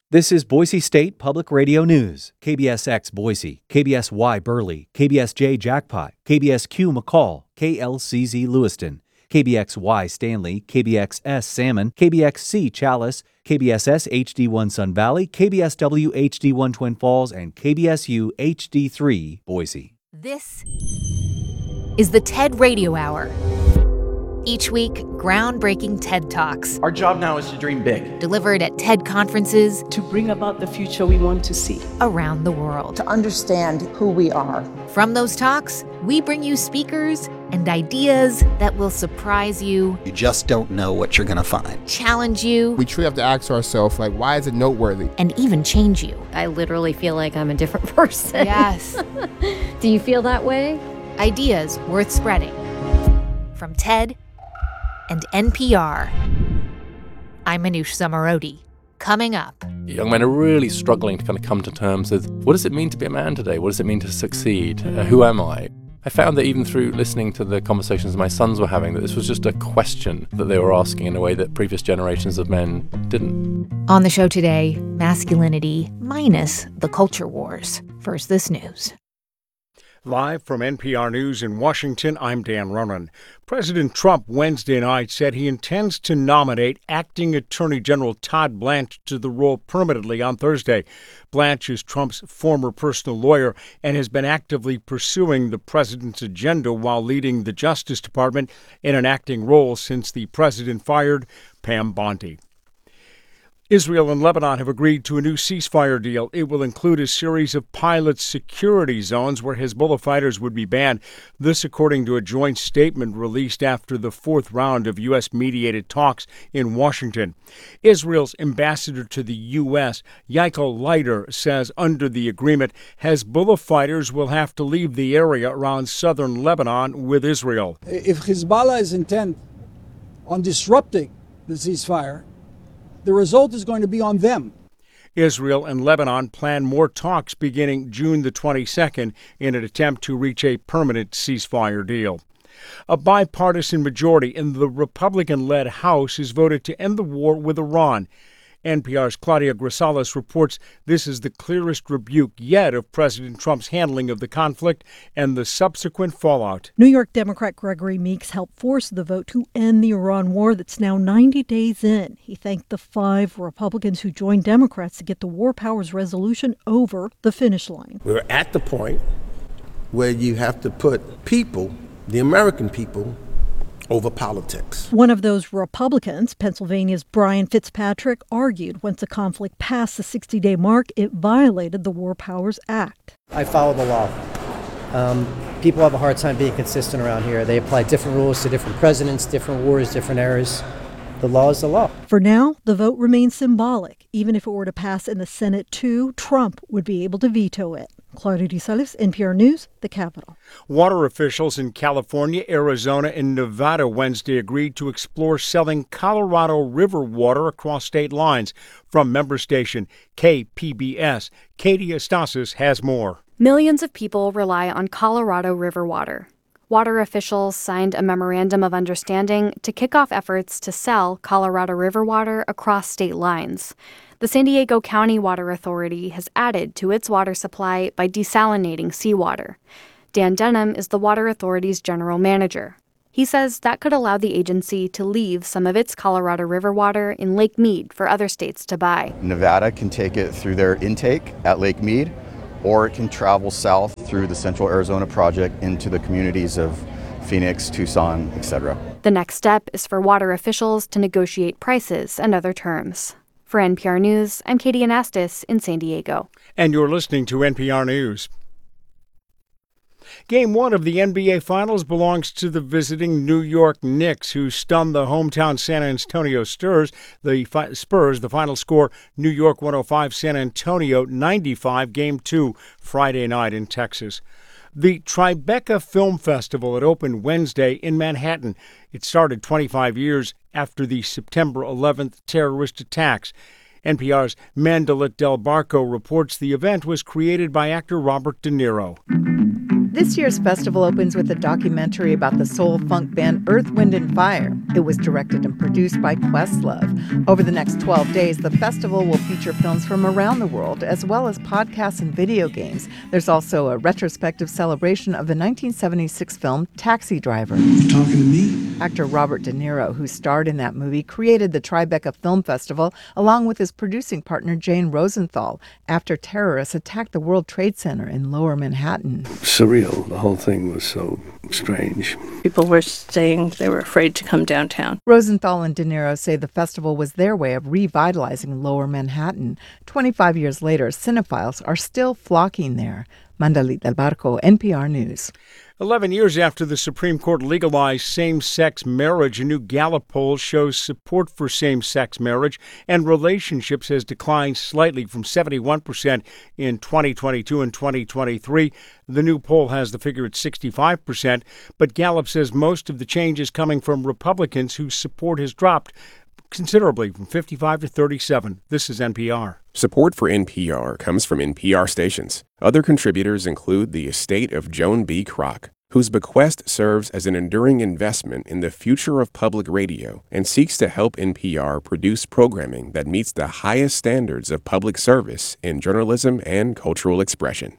This is Boise State Public Radio News. KBSX Boise, KBSY Burley, KBSJ Jackpot, KBSQ McCall, KLCZ Lewiston, KBXY Stanley, KBXS Salmon, KBXC Chalice, KBSS HD1 Sun Valley, KBSW HD1 Twin Falls, and KBSU HD3 Boise. This is the TED Radio Hour. Each week, groundbreaking TED Talks. Our job now is to dream big. Delivered at TED conferences. To bring about the future we want to see. Around the world. To understand who we are. From those talks, we bring you speakers and ideas that will surprise you. You just don't know what you're going to find. Challenge you. We truly have to ask ourselves, why is it noteworthy? And even change you. I literally feel like I'm a different person. Yes. Do you feel that way? Ideas worth spreading. From TED and NPR. I'm Manoush Zomorodi. Coming up. Young men are really struggling to kind of come to terms with, what does it mean to be a man today? What does it mean to succeed? Who am I? I found that even through listening to the conversations my sons were having, that this was just a question that they were asking in a way that previous generations of men didn't. On the show today, masculinity minus the culture wars. First, this news. Live from NPR News in Washington, I'm Dan Ronan. President Trump Wednesday night said he intends to nominate Acting Attorney General Todd Blanche to the role permanently on Thursday. Blanche is Trump's former personal lawyer and has been actively pursuing the president's agenda while leading the Justice Department in an acting role since the president fired Pam Bondi. Israel and Lebanon have agreed to a new ceasefire deal. It will include a series of pilot security zones where Hezbollah fighters would be banned. This according to a joint statement released after the fourth round of U.S.-mediated talks in Washington. Israel's ambassador to the U.S., Yaakov Leiter, says under the agreement, Hezbollah fighters will have to leave the area around southern Lebanon with Israel. If Hezbollah is intent on disrupting the ceasefire, the result is going to be on them. Israel and Lebanon plan more talks beginning June the 22nd in an attempt to reach a permanent ceasefire deal. A bipartisan majority in the Republican-led House has voted to end the war with Iran. NPR's Claudia Grisales reports this is the clearest rebuke yet of President Trump's handling of the conflict and the subsequent fallout. New York Democrat Gregory Meeks helped force the vote to end the Iran war that's now 90 days in. He thanked the 5 Republicans who joined Democrats to get the War Powers Resolution over the finish line. We're at the point where you have to put people, the American people, over politics. One of those Republicans, Pennsylvania's Brian Fitzpatrick, argued once the conflict passed the 60-day mark, it violated the War Powers Act. I follow the law. People have a hard time being consistent around here. They apply different rules to different presidents, different wars, different eras. The law is the law. For now, the vote remains symbolic. Even if it were to pass in the Senate too, Trump would be able to veto it. Claudia Grisales, NPR News, the Capitol. Water officials in California, Arizona, and Nevada Wednesday agreed to explore selling Colorado River water across state lines. From member station KPBS, Katie Estasis has more. Millions of people rely on Colorado River water. Water officials signed a memorandum of understanding to kick off efforts to sell Colorado River water across state lines. The San Diego County Water Authority has added to its water supply by desalinating seawater. Dan Denham is the Water Authority's general manager. He says that could allow the agency to leave some of its Colorado River water in Lake Mead for other states to buy. Nevada can take it through their intake at Lake Mead, or it can travel south through the Central Arizona Project into the communities of Phoenix, Tucson, etc. The next step is for water officials to negotiate prices and other terms. For NPR News, I'm Katie Anastas in San Diego. And you're listening to NPR News. Game 1 of the NBA Finals belongs to the visiting New York Knicks, who stunned the hometown San Antonio Spurs. The final score, New York 105, San Antonio 95, Game 2, Friday night in Texas. The Tribeca Film Festival had opened Wednesday in Manhattan. It started 25 years after the September 11th terrorist attacks. NPR's Mandalit Del Barco reports the event was created by actor Robert De Niro. This year's festival opens with a documentary about the soul funk band Earth, Wind & Fire. It was directed and produced by Questlove. Over the next 12 days, the festival will feature films from around the world, as well as podcasts and video games. There's also a retrospective celebration of the 1976 film Taxi Driver. You talking to me? Actor Robert De Niro, who starred in that movie, created the Tribeca Film Festival along with his producing partner Jane Rosenthal after terrorists attacked the World Trade Center in Lower Manhattan. Surreal. The whole thing was so strange. People were saying they were afraid to come downtown. Rosenthal and De Niro say the festival was their way of revitalizing Lower Manhattan. 25 years later, cinephiles are still flocking there. Mandalit Del Barco, NPR News. 11 years after the Supreme Court legalized same-sex marriage, a new Gallup poll shows support for same-sex marriage and relationships has declined slightly from 71% in 2022 and 2023. The new poll has the figure at 65%, but Gallup says most of the change is coming from Republicans whose support has dropped considerably from 55 to 37. This is NPR. Support for NPR comes from NPR stations. Other contributors include the estate of Joan B. Kroc, whose bequest serves as an enduring investment in the future of public radio and seeks to help NPR produce programming that meets the highest standards of public service in journalism and cultural expression.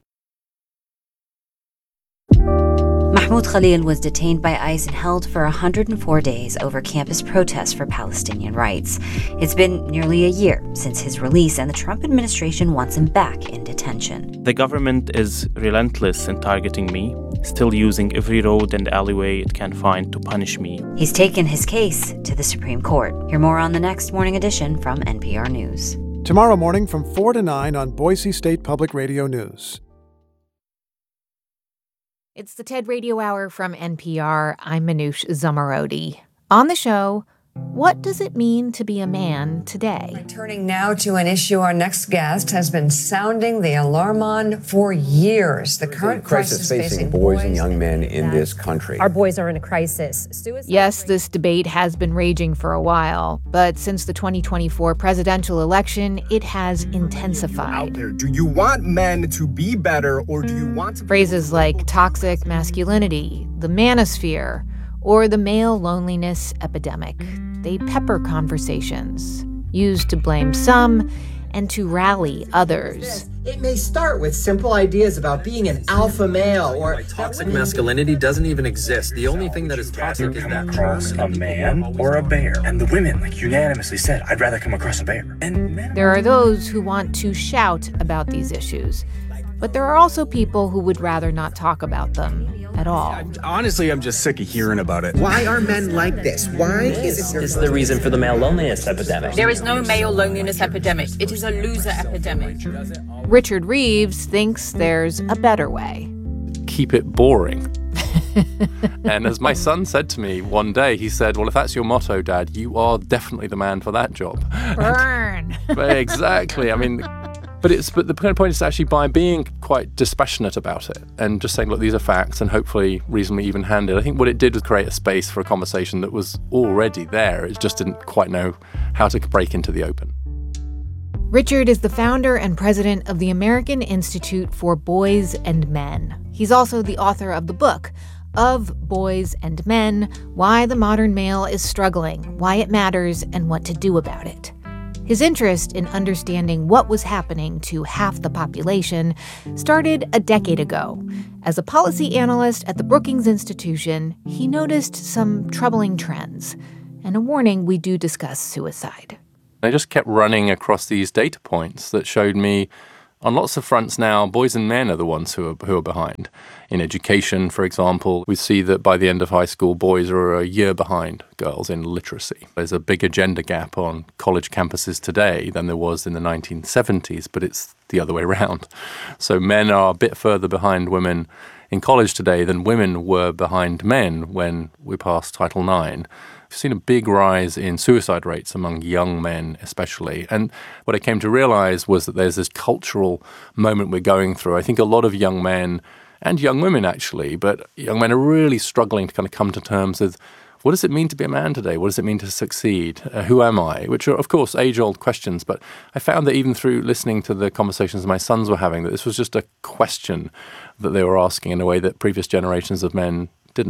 Mahmoud Khalil was detained by ICE and held for 104 days over campus protests for Palestinian rights. It's been nearly a year since his release, and the Trump administration wants him back in detention. The government is relentless in targeting me, still using every road and alleyway it can find to punish me. He's taken his case to the Supreme Court. Hear more on the next Morning Edition from NPR News. Tomorrow morning from 4 to 9 on Boise State Public Radio News. It's the TED Radio Hour from NPR. I'm Manoush Zomorodi. On the show, what does it mean to be a man today? Turning now to an issue our next guest has been sounding the alarm on for years. The current crisis facing boys and young men in this country. Our boys are in a crisis. Yes, this debate has been raging for a while, but since the 2024 presidential election, it has intensified. Out there, do you want men to be better, or do you want to... Phrases like toxic masculinity, the manosphere, or the male loneliness epidemic. They pepper conversations, used to blame some and to rally others. It may start with simple ideas about being an alpha male or... Toxic masculinity doesn't even exist. The only thing that is toxic is that across a man or a bear. And the women unanimously said, I'd rather come across a bear. And there are those who want to shout about these issues. But there are also people who would rather not talk about them at all. Honestly, I'm just sick of hearing about it. Why are men like this? Why is it... This is the reason for the male loneliness epidemic. There is no male loneliness epidemic. It is a loser epidemic. Richard Reeves thinks there's a better way. Keep it boring. And as my son said to me one day, he said, well, if that's your motto, Dad, you are definitely the man for that job. Burn. Exactly. I mean... But the point is actually by being quite dispassionate about it and just saying, look, these are facts and hopefully reasonably even-handed. I think what it did was create a space for a conversation that was already there. It just didn't quite know how to break into the open. Richard is the founder and president of the American Institute for Boys and Men. He's also the author of the book, Of Boys and Men, Why the Modern Male is Struggling, Why It Matters, and What to Do About It. His interest in understanding what was happening to half the population started a decade ago. As a policy analyst at the Brookings Institution, he noticed some troubling trends and a warning we do discuss suicide. I just kept running across these data points that showed me on lots of fronts now, boys and men are the ones who are behind. In education, for example, we see that by the end of high school, boys are a year behind girls in literacy. There's a bigger gender gap on college campuses today than there was in the 1970s, but it's the other way around. So men are a bit further behind women in college today than women were behind men when we passed Title IX. We've seen a big rise in suicide rates among young men especially. And what I came to realize was that there's this cultural moment we're going through. I think a lot of young men, and young women actually, but young men are really struggling to kind of come to terms with what does it mean to be a man today? What does it mean to succeed? Who am I? Which are, of course, age-old questions. But I found that even through listening to the conversations my sons were having, that this was just a question that they were asking in a way that previous generations of men didn't.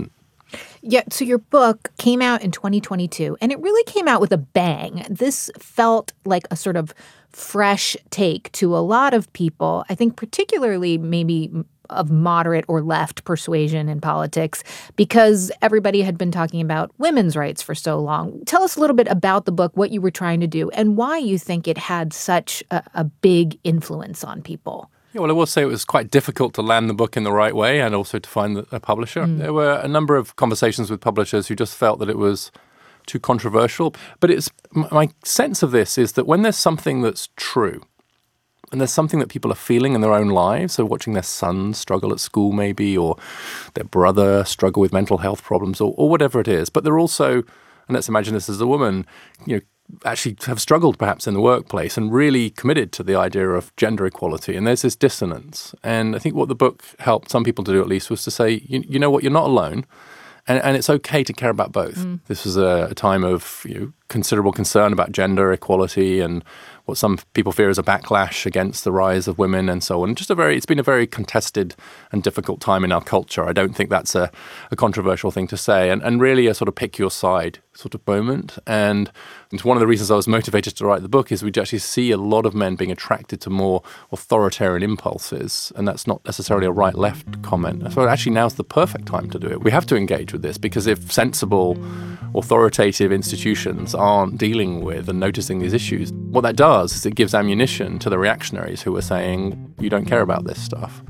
Yeah, so your book came out in 2022, and it really came out with a bang. This felt like a sort of fresh take to a lot of people, I think particularly maybe of moderate or left persuasion in politics, because everybody had been talking about women's rights for so long. Tell us a little bit about the book, what you were trying to do, and why you think it had such a big influence on people. Yeah, well, I will say it was quite difficult to land the book in the right way and also to find a publisher. There were a number of conversations with publishers who just felt that it was too controversial. But my sense of this is that when there's something that's true, and there's something that people are feeling in their own lives, so watching their son struggle at school maybe, or their brother struggle with mental health problems, or whatever it is, but they're also, and let's imagine this as a woman, actually have struggled perhaps in the workplace and really committed to the idea of gender equality. And there's this dissonance. And I think what the book helped some people to do at least was to say, you know what, you're not alone. And it's okay to care about both. This was a time of considerable concern about gender equality and what some people fear is a backlash against the rise of women and so on. It's been a very contested and difficult time in our culture. I don't think that's a controversial thing to say, and really a sort of pick your side sort of moment. And it's one of the reasons I was motivated to write the book is we actually see a lot of men being attracted to more authoritarian impulses, and that's not necessarily a right-left comment. So actually now's the perfect time to do it. We have to engage with this because if sensible, authoritative institutions aren't dealing with and noticing these issues, what that does is it gives ammunition to the reactionaries who are saying, you don't care about this stuff.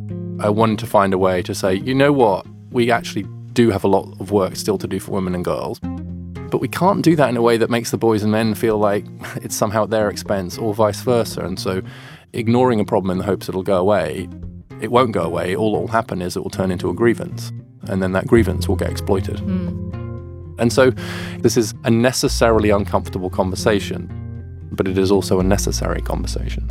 I wanted to find a way to say, you know what, we actually do have a lot of work still to do for women and girls, but we can't do that in a way that makes the boys and men feel like it's somehow at their expense or vice versa. And so ignoring a problem in the hopes it'll go away, it won't go away. All that will happen is it will turn into a grievance, and then that grievance will get exploited. And so this is a necessarily uncomfortable conversation, but it is also a necessary conversation.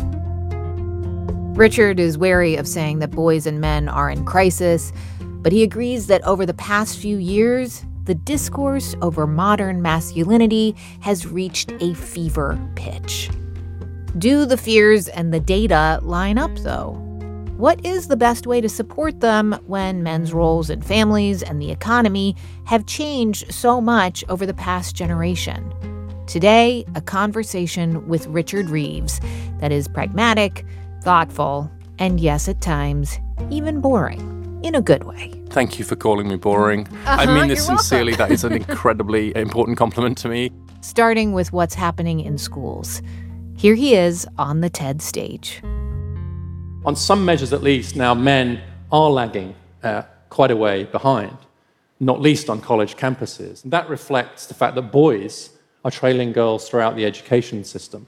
Richard is wary of saying that boys and men are in crisis, but he agrees that over the past few years, the discourse over modern masculinity has reached a fever pitch. Do the fears and the data line up, though? What is the best way to support them when men's roles in families and the economy have changed so much over the past generation? Today, a conversation with Richard Reeves that is pragmatic, thoughtful, and yes, at times, even boring, in a good way. Thank you for calling me boring. I mean this sincerely. That is an incredibly important compliment to me. Starting with what's happening in schools. Here he is on the TED stage. On some measures, at least, now men are lagging quite a way behind, not least on college campuses. And that reflects the fact that boys are trailing girls throughout the education system.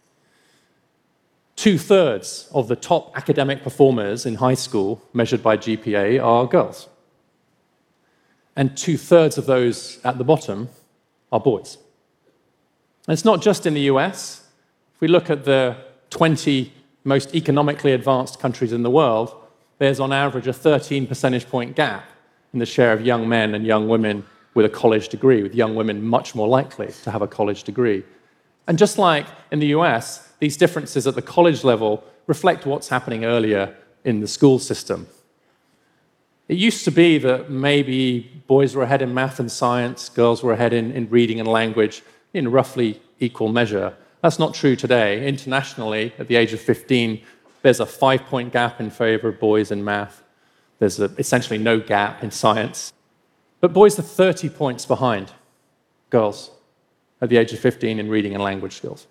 2/3 of the top academic performers in high school, measured by GPA, are girls. And 2/3 of those at the bottom are boys. And it's not just in the US. If we look at the 20 most economically advanced countries in the world, there's on average a 13 percentage point gap in the share of young men and young women with a college degree, with young women much more likely to have a college degree. And just like in the US, these differences at the college level reflect what's happening earlier in the school system. It used to be that maybe boys were ahead in math and science, girls were ahead in reading and language in roughly equal measure. That's not true today. Internationally, at the age of 15, there's a 5-point gap in favor of boys in math. There's essentially no gap in science. But boys are 30 points behind girls at the age of 15 in reading and language skills.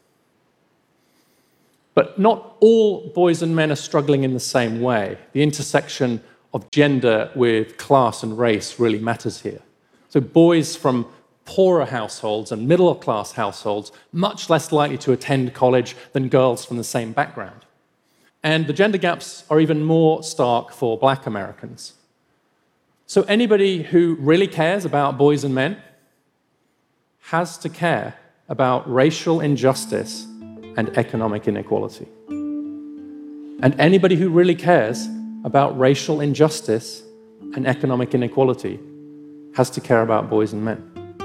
But not all boys and men are struggling in the same way. The intersection of gender with class and race really matters here. So boys from poorer households and middle-class households much less likely to attend college than girls from the same background. And the gender gaps are even more stark for Black Americans. So anybody who really cares about boys and men has to care about racial injustice and economic inequality. And anybody who really cares about racial injustice and economic inequality has to care about boys and men.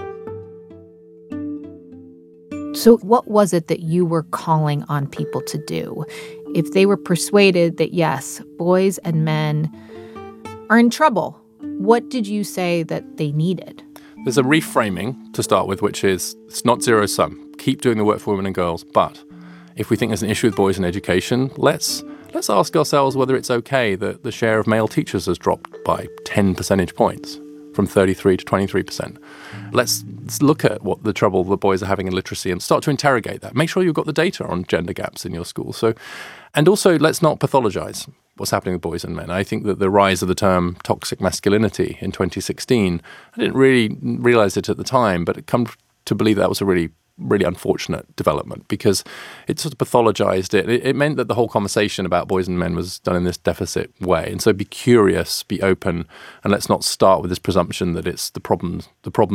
So what was it that you were calling on people to do if they were persuaded that, yes, boys and men are in trouble What did you say that they needed? There's a reframing to start with, which is it's not zero sum. Keep doing the work for women and girls, but if we think there's an issue with boys in education, let's ask ourselves whether it's okay that the share of male teachers has dropped by 10 percentage points, from 33 to 23%. Let's look at what the trouble the boys are having in literacy and start to interrogate that. Make sure you've got the data on gender gaps in your school. And also, let's not pathologize what's happening with boys and men. I think that the rise of the term toxic masculinity in 2016, I didn't really realize it at the time, but it come to believe that was a really unfortunate development because it sort of pathologized it. It meant that the whole conversation about boys and men was done in this deficit way. And so be curious, be open, and let's not start with this presumption that it's the problems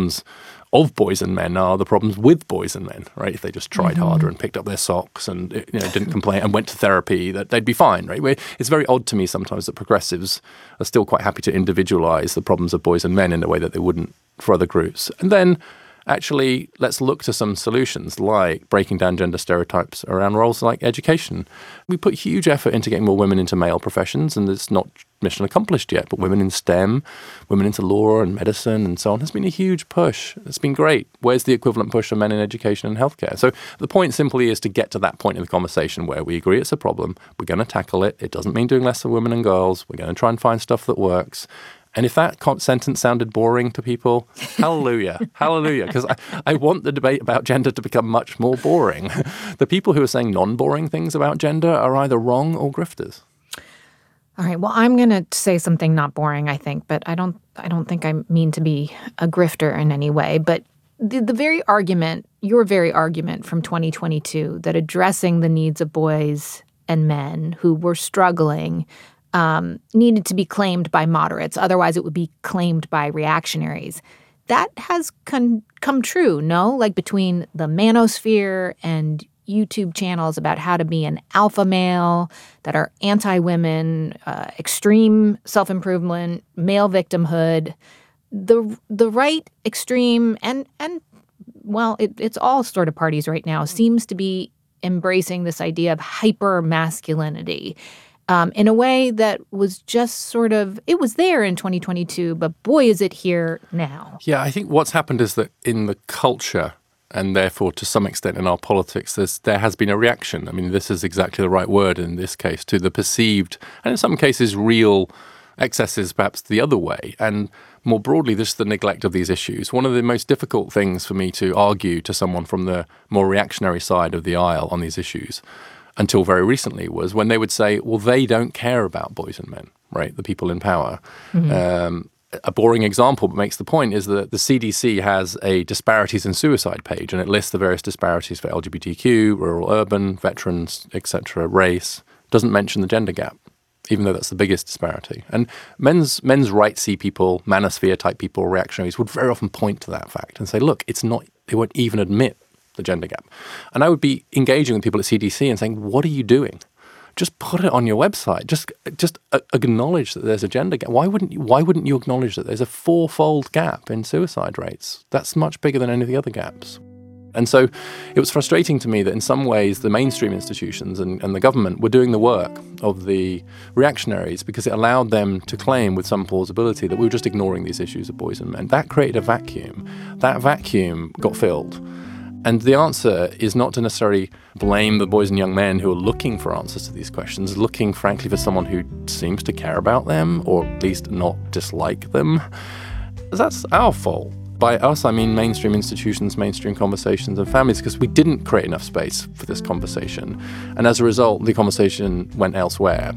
of boys and men are the problems with boys and men, right? If they just tried harder and picked up their socks and didn't complain and went to therapy, that they'd be fine, right? It's very odd to me sometimes that progressives are still quite happy to individualize the problems of boys and men in a way that they wouldn't for other groups. And then actually, let's look to some solutions like breaking down gender stereotypes around roles like education. We put huge effort into getting more women into male professions, and it's not mission accomplished yet, but women in STEM, women into law and medicine and so on, has been a huge push. It's been great. Where's the equivalent push for men in education and healthcare? So the point simply is to get to that point in the conversation where we agree it's a problem, we're going to tackle it. It doesn't mean doing less for women and girls. We're going to try and find stuff that works. And if that sentence sounded boring to people, hallelujah, hallelujah, because I want the debate about gender to become much more boring. The people who are saying non-boring things about gender are either wrong or grifters. All right, well, I'm going to say something not boring, I think, but I don't think I mean to be a grifter in any way. But the very argument, your very argument from 2022, that addressing the needs of boys and men who were struggling needed to be claimed by moderates. Otherwise, it would be claimed by reactionaries. That has come true, no? Like between the manosphere and YouTube channels about how to be an alpha male that are anti-women, extreme self-improvement, male victimhood, the right extreme and well, it's all sort of parties right now, seems to be embracing this idea of hyper-masculinity. In a way that was just sort of, it was there in 2022, but boy, is it here now. Yeah, I think what's happened is that in the culture, and therefore to some extent in our politics, there has been a reaction. I mean, this is exactly the right word in this case, to the perceived, and in some cases real, excesses perhaps the other way. And more broadly, this is the neglect of these issues. One of the most difficult things for me to argue to someone from the more reactionary side of the aisle on these issues until very recently was when they would say, well, they don't care about boys and men, right? The people in power. Mm-hmm. A boring example, but makes the point, is that the CDC has a disparities in suicide page, and it lists the various disparities for LGBTQ, rural, urban, veterans, etc., race. Doesn't mention the gender gap, even though that's the biggest disparity. And men's rightsy people, manosphere type people, reactionaries would very often point to that fact and say, look, it's not, they won't even admit the gender gap. And I would be engaging with people at CDC and saying, what are you doing? Just put it on your website. Just acknowledge that there's a gender gap. Why wouldn't you acknowledge that there's a 4-fold gap in suicide rates? That's much bigger than any of the other gaps. And so it was frustrating to me that in some ways the mainstream institutions and the government were doing the work of the reactionaries because it allowed them to claim with some plausibility that we were just ignoring these issues of boys and men. That created a vacuum. That vacuum got filled. And the answer is not to necessarily blame the boys and young men who are looking for answers to these questions, looking, frankly, for someone who seems to care about them or at least not dislike them. That's our fault. By us, I mean mainstream institutions, mainstream conversations and families, because we didn't create enough space for this conversation. And as a result, the conversation went elsewhere.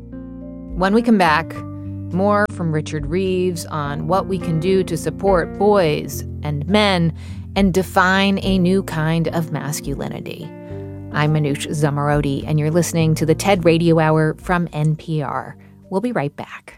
When we come back, more from Richard Reeves on what we can do to support boys and men and define a new kind of masculinity. I'm Manoush Zomorodi, and you're listening to the TED Radio Hour from NPR. We'll be right back.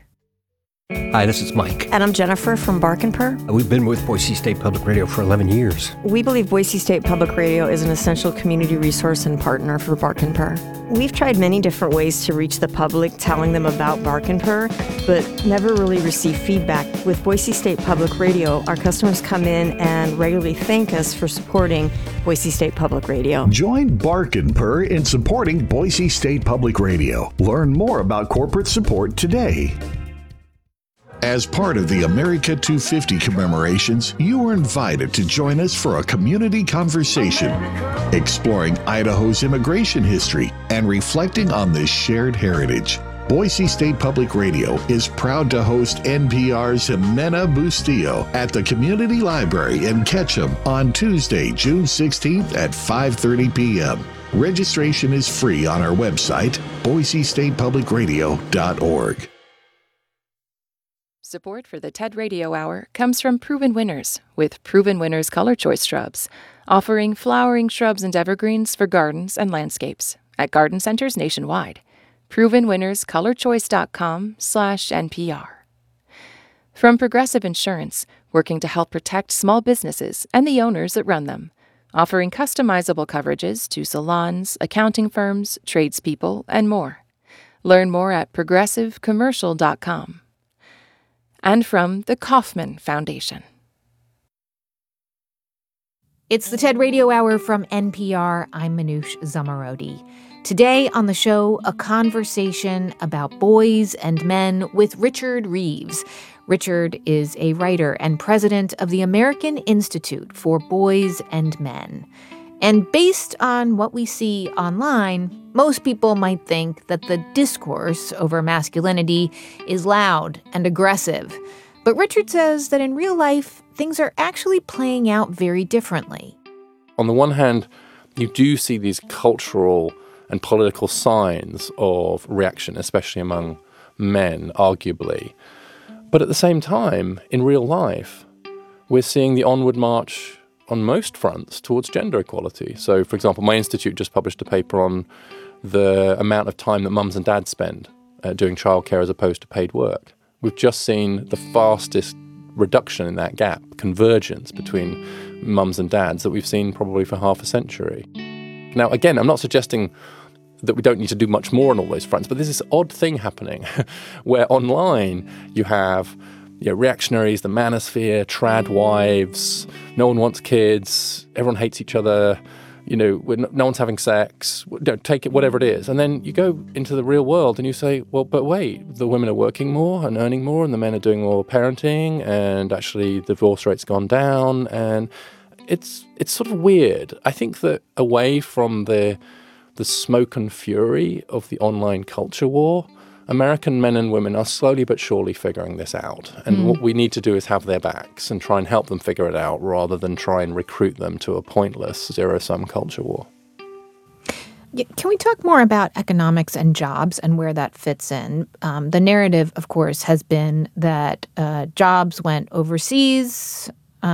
Hi, this is Mike. And I'm Jennifer from Bark and Purr. We've been with Boise State Public Radio for 11 years. We believe Boise State Public Radio is an essential community resource and partner for Bark and Purr. We've tried many different ways to reach the public, telling them about Bark and Purr, but never really received feedback. With Boise State Public Radio, our customers come in and regularly thank us for supporting Boise State Public Radio. Join Bark and Purr in supporting Boise State Public Radio. Learn more about corporate support today. As part of the America 250 commemorations, you are invited to join us for a community conversation, exploring Idaho's immigration history and reflecting on this shared heritage. Boise State Public Radio is proud to host NPR's Jimena Bustillo at the Community Library in Ketchum on Tuesday, June 16th at 5:30 p.m. Registration is free on our website, boisestatepublicradio.org. Support for the TED Radio Hour comes from Proven Winners with Proven Winners Color Choice Shrubs, offering flowering shrubs and evergreens for gardens and landscapes at garden centers nationwide. ProvenWinnersColorChoice.com/NPR. From Progressive Insurance, working to help protect small businesses and the owners that run them, offering customizable coverages to salons, accounting firms, tradespeople, and more. Learn more at ProgressiveCommercial.com. And from the Kauffman Foundation. It's the TED Radio Hour from NPR. I'm Manoush Zomorodi. Today on the show, a conversation about boys and men with Richard Reeves. Richard is a writer and president of the American Institute for Boys and Men. And based on what we see online, most people might think that the discourse over masculinity is loud and aggressive. But Richard says that in real life, things are actually playing out very differently. On the one hand, you do see these cultural and political signs of reaction, especially among men, arguably. But at the same time, in real life, we're seeing the onward march on most fronts towards gender equality. So, for example, my institute just published a paper on the amount of time that mums and dads spend doing childcare as opposed to paid work. We've just seen the fastest reduction in that gap, convergence between mums and dads that we've seen probably for half a century. Now, again, I'm not suggesting that we don't need to do much more on all those fronts, but there's this odd thing happening where online you have reactionaries, the manosphere, trad wives, no one wants kids, everyone hates each other, no one's having sex, take it, whatever it is. And then you go into the real world and you say, well, but wait, the women are working more and earning more and the men are doing more parenting and actually the divorce rate's gone down. And it's sort of weird. I think that away from the smoke and fury of the online culture war, American men and women are slowly but surely figuring this out. And what we need to do is have their backs and try and help them figure it out rather than try and recruit them to a pointless zero-sum culture war. Can we talk more about economics and jobs and where that fits in? The narrative, of course, has been that jobs went overseas.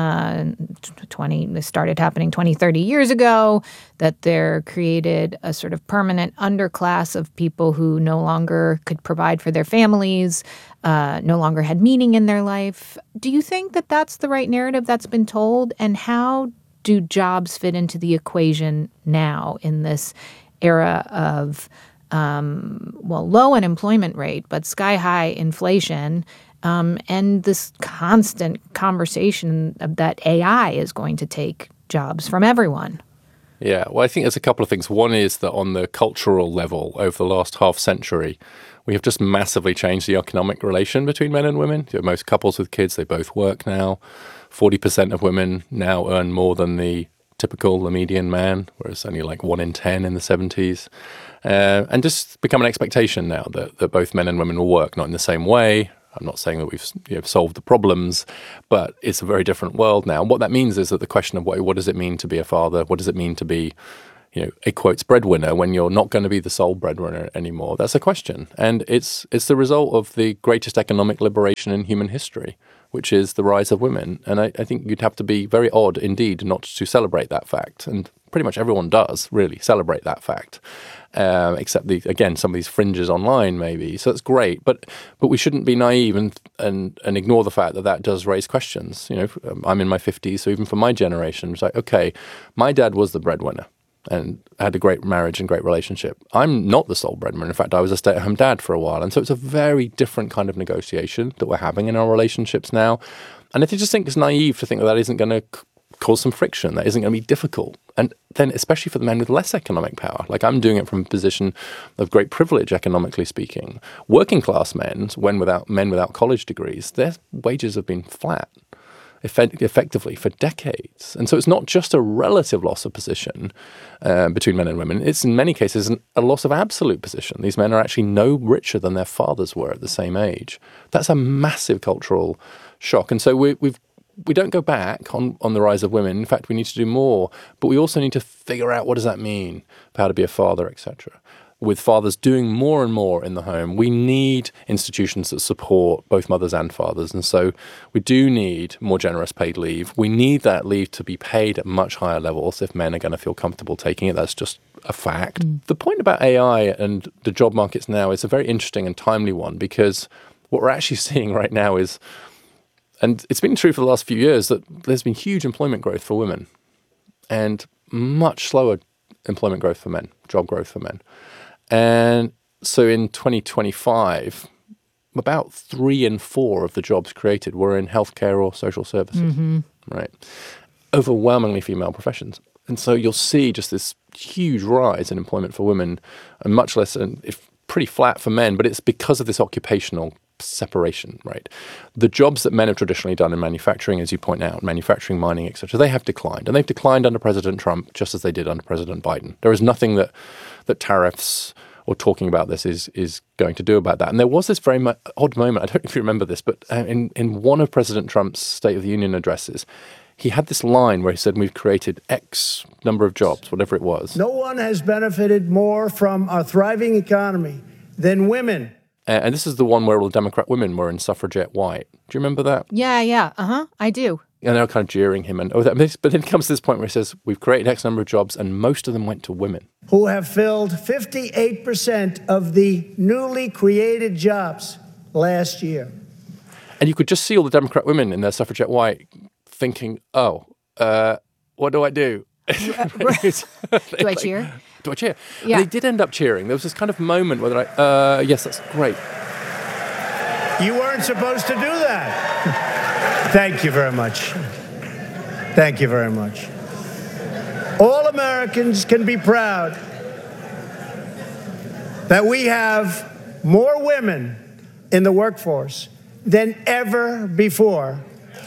This started happening 20, 30 years ago, that there created a sort of permanent underclass of people who no longer could provide for their families, no longer had meaning in their life. Do you think that that's the right narrative that's been told? And how do jobs fit into the equation now in this era of, low unemployment rate, but sky-high inflation, and this constant conversation that AI is going to take jobs from everyone? Yeah, well, I think there's a couple of things. One is that on the cultural level, over the last half century, we have just massively changed the economic relation between men and women. Most couples with kids, they both work now. 40% of women now earn more than the median man, whereas only like 1 in 10 in the 70s. And just become an expectation now that both men and women will work, not in the same way. I'm not saying that we've solved the problems, but it's a very different world now. And what that means is that the question of what does it mean to be a father? What does it mean to be, a quotes breadwinner when you're not going to be the sole breadwinner anymore? That's a question. And it's the result of the greatest economic liberation in human history, which is the rise of women. And I think you'd have to be very odd indeed not to celebrate that fact. And pretty much everyone does really celebrate that fact, except some of these fringes online maybe. So it's great, but we shouldn't be naive and ignore the fact that does raise questions. I'm in my 50s, so even for my generation, it's like, okay, my dad was the breadwinner and had a great marriage and great relationship. I'm not the sole breadwinner. In fact, I was a stay-at-home dad for a while. And so it's a very different kind of negotiation that we're having in our relationships now. And I just think it's naive to think that isn't going to cause some friction. That isn't going to be difficult. And then especially for the men with less economic power, like I'm doing it from a position of great privilege, economically speaking. Working class men without college degrees, their wages have been flat effectively for decades. And so it's not just a relative loss of position between men and women. It's in many cases a loss of absolute position. These men are actually no richer than their fathers were at the same age. That's a massive cultural shock. And so we don't go back on the rise of women. In fact, we need to do more. But we also need to figure out what does that mean, how to be a father, etc. With fathers doing more and more in the home, we need institutions that support both mothers and fathers. And so we do need more generous paid leave. We need that leave to be paid at much higher levels if men are going to feel comfortable taking it. That's just a fact. The point about AI and the job markets now is a very interesting and timely one, because what we're actually seeing right now is, and it's been true for the last few years, that there's been huge employment growth for women and much slower employment growth for men, job growth for men. And so in 2025, about 3 in 4 of the jobs created were in healthcare or social services, right? Overwhelmingly female professions. And so you'll see just this huge rise in employment for women, and much less, and if pretty flat for men, but it's because of this occupational separation, right? The jobs that men have traditionally done in manufacturing, as you point out, manufacturing, mining, etc., they have declined. And they've declined under President Trump just as they did under President Biden. There is nothing that tariffs or talking about this is going to do about that. And there was this very odd moment, I don't know if you remember this, but in one of President Trump's State of the Union addresses, he had this line where he said, we've created X number of jobs, whatever it was. No one has benefited more from a thriving economy than women. And this is the one where all the Democrat women were in suffragette white. Do you remember that? Yeah. I do. And they were kind of jeering him. But then it comes to this point where he says, we've created X number of jobs, and most of them went to women. Who have filled 58% of the newly created jobs last year. And you could just see all the Democrat women in their suffragette white thinking, what do I do? Do I cheer? Do I cheer? Yeah. And they did end up cheering. There was this kind of moment where they're like, yes, that's great. You weren't supposed to do that. Thank you very much. Thank you very much. All Americans can be proud that we have more women in the workforce than ever before.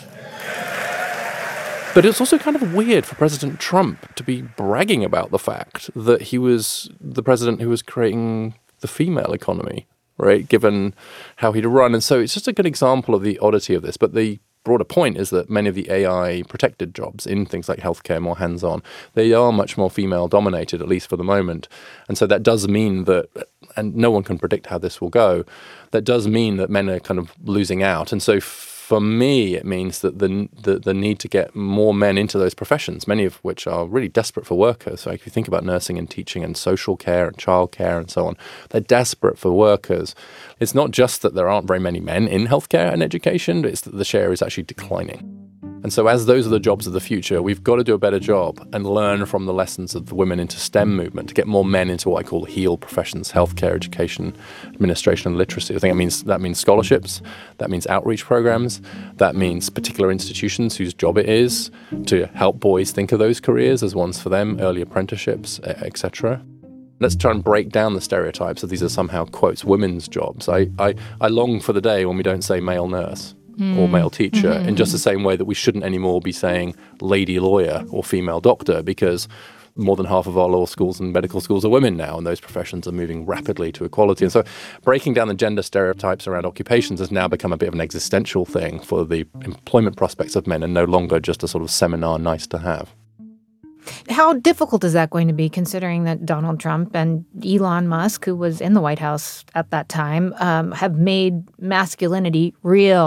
But it's also kind of weird for President Trump to be bragging about the fact that he was the president who was creating the female economy, right, given how he'd run. And so it's just a good example of the oddity of this. But the broader point is that many of the AI-protected jobs in things like healthcare, more hands-on, they are much more female-dominated, at least for the moment. And so that does mean that, and no one can predict how this will go, that does mean that men are kind of losing out. And so for me, it means that the need to get more men into those professions, many of which are really desperate for workers. So if you think about nursing and teaching and social care and childcare and so on, they're desperate for workers. It's not just that there aren't very many men in healthcare and education, it's that the share is actually declining. And so as those are the jobs of the future, we've got to do a better job and learn from the lessons of the women into STEM movement to get more men into what I call HEAL professions, healthcare, education, administration, and literacy. I think that means scholarships, that means outreach programs, that means particular institutions whose job it is to help boys think of those careers as ones for them, early apprenticeships, etc. Let's try and break down the stereotypes that these are somehow, quotes, women's jobs. I long for the day when we don't say male nurse or male teacher in just the same way that we shouldn't anymore be saying lady lawyer or female doctor, because more than half of our law schools and medical schools are women now, and those professions are moving rapidly to equality. And so breaking down the gender stereotypes around occupations has now become a bit of an existential thing for the employment prospects of men and no longer just a sort of seminar nice to have. How difficult is that going to be, considering that Donald Trump and Elon Musk, who was in the White House at that time, have made masculinity real?